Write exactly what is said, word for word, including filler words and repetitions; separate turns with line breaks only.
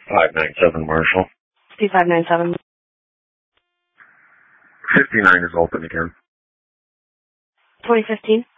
five nine seven Marshall.
C five nine seven.
fifty-nine is open again.
twenty fifteen.